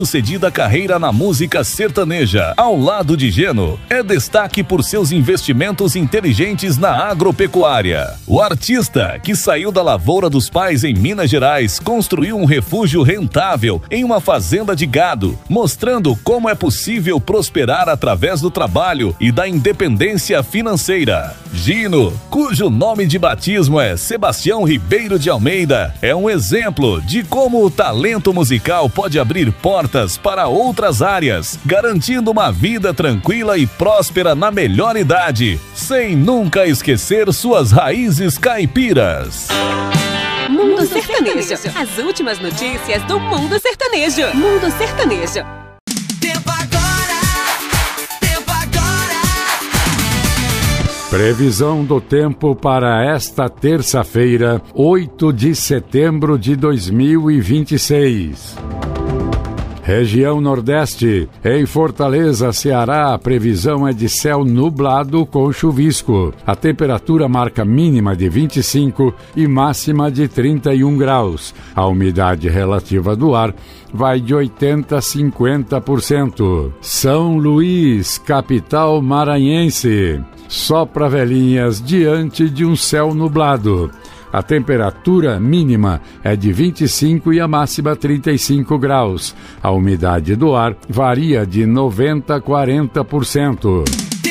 Sucedida carreira na música sertaneja, ao lado de Geno, é destaque por seus investimentos inteligentes na agropecuária. O artista, que saiu da lavoura dos pais em Minas Gerais, construiu um refúgio rentável em uma fazenda de gado, mostrando como é possível prosperar através do trabalho e da independência financeira. Gino, cujo nome de batismo é Sebastião Ribeiro de Almeida, é um exemplo de como o talento musical pode abrir portas para outras áreas, garantindo uma vida tranquila e próspera na melhor idade, sem nunca esquecer suas raízes caipiras. Mundo Sertanejo. As últimas notícias do Mundo Sertanejo. Mundo Sertanejo. Previsão do tempo para esta terça-feira, 8 de setembro de 2026. Região Nordeste. Em Fortaleza, Ceará, a previsão é de céu nublado com chuvisco. A temperatura marca mínima de 25 e máxima de 31 graus. A umidade relativa do ar vai de 80% a 50%. São Luís, capital maranhense. Sopra velhinhas diante de um céu nublado. A temperatura mínima é de 25 e a máxima 35 graus. A umidade do ar varia de 90% a 40%.